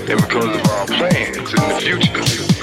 and because of our plans in the future.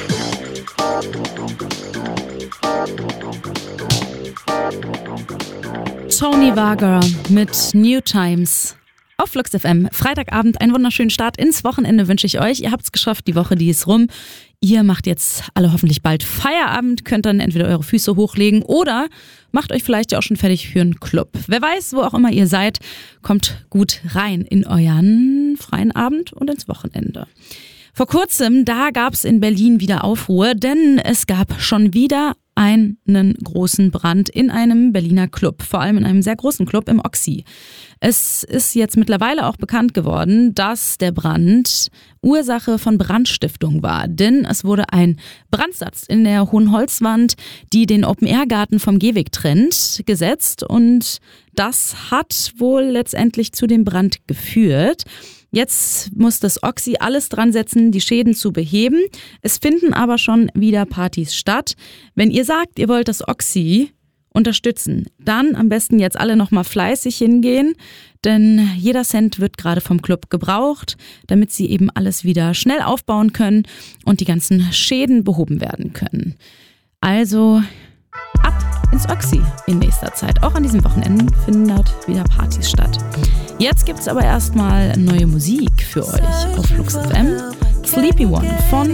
Tony Varga mit New Times. Auf Flux FM. Freitagabend, einen wunderschönen Start ins Wochenende wünsche ich euch. Ihr habt es geschafft, die Woche, die ist rum. Ihr macht jetzt alle hoffentlich bald Feierabend, könnt dann entweder eure Füße hochlegen oder macht euch vielleicht ja auch schon fertig für einen Club. Wer weiß, wo auch immer ihr seid, kommt gut rein in euren freien Abend und ins Wochenende. Vor kurzem, da gab es in Berlin wieder Aufruhr, denn es gab schon wieder einen großen Brand in einem Berliner Club, vor allem in einem sehr großen Club im Oxy. Es ist jetzt mittlerweile auch bekannt geworden, dass der Brand Ursache von Brandstiftung war, denn es wurde ein Brandsatz in der Hohenholzwand, die den Open-Air-Garten vom Gehweg trennt, gesetzt und das hat wohl letztendlich zu dem Brand geführt. Jetzt muss das Oxy alles dran setzen, die Schäden zu beheben. Es finden aber schon wieder Partys statt. Wenn ihr sagt, ihr wollt das Oxy unterstützen, dann am besten jetzt alle nochmal fleißig hingehen, denn jeder Cent wird gerade vom Club gebraucht, damit sie eben alles wieder schnell aufbauen können und die ganzen Schäden behoben werden können. Also ab ins Oxy in nächster Zeit. Auch an diesem Wochenende finden dort wieder Partys statt. Jetzt gibt's aber erstmal neue Musik für euch auf Flux FM. Sleepy One von